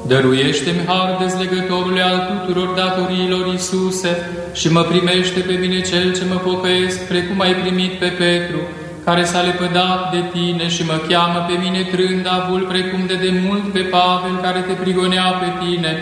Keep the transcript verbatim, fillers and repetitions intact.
Dăruiește-mi har dezlegătorule al tuturor datoriilor, Iisuse, și mă primește pe mine cel ce mă pocăiesc, precum ai primit pe Petru, care s-a lepădat de tine, și mă cheamă pe mine trândavul, precum de demult pe Pavel, care te prigonea pe tine,